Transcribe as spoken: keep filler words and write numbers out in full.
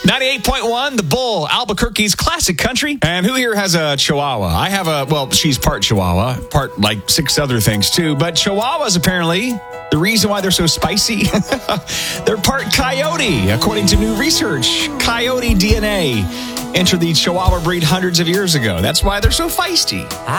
ninety-eight point one, The Bull, Albuquerque's classic country. And who here has a Chihuahua? I have a, well, she's part Chihuahua, part like six other things too. But Chihuahuas, apparently, the reason why they're so spicy, they're part coyote, according to new research. Coyote D N A entered the Chihuahua breed hundreds of years ago. That's why they're so feisty.